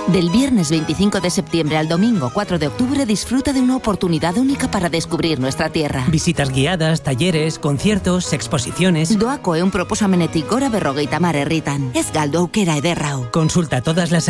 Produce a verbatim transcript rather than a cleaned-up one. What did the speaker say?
Del viernes veinticinco de septiembre al domingo cuatro de octubre disfruta de una oportunidad única para descubrir nuestra tierra. Visitas guiadas, talleres, conciertos, exposiciones. Doako ehun proposamenetik gora berrogeita hamar herritan. Ez galdu aukera ederra hau. Consulta todas las